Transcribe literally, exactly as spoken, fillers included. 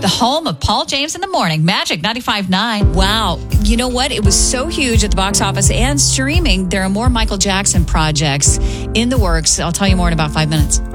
the home of Paul James in the Morning. Magic ninety-five point nine. Wow. You know what? It was so huge at the box office and streaming. There are more Michael Jackson projects in the works. I'll tell you more in about five minutes.